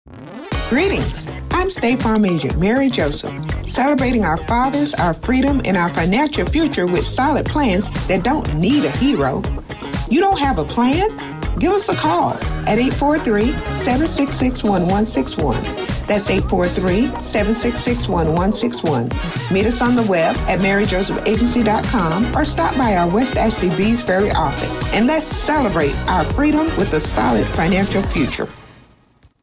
Greetings. I'm State Farm Agent Mary Joseph, celebrating our fathers, our freedom, and our financial future with solid plans that don't need a hero. You don't have a plan? Give us a call at 843-766-1161. That's 843-766-1161. Meet us on the web at maryjosephagency.com or stop by our West Ashley Bees Ferry office. And let's celebrate our freedom with a solid financial future.